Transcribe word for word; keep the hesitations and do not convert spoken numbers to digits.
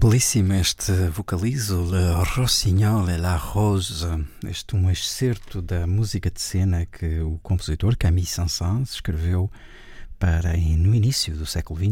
Belíssimo este vocalizo, Le Rossignol et la Rose, este um excerto da música de cena que o compositor Camille Saint-Saëns escreveu para, no início do século vinte.